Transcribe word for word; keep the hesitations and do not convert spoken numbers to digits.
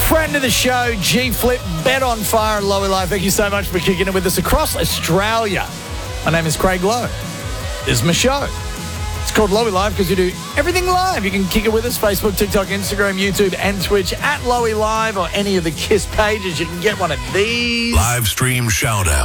Friend of the show, G-Flip, Bet on Fire and Lowy Live. Thank you so much for kicking it with us across Australia. My name is Craig Lowe. This is my show. It's called Lowy Live because we do everything live. You can kick it with us, Facebook, TikTok, Instagram, YouTube, and Twitch at Lowy Live or any of the KISS pages. You can get one of these. Live stream shout out.